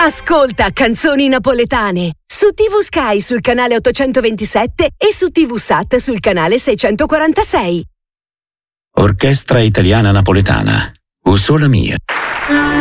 Ascolta Canzoni Napoletane su TV Sky sul canale 827 e su TV Sat sul canale 646. Orchestra Italiana Napoletana. O Sole Mia.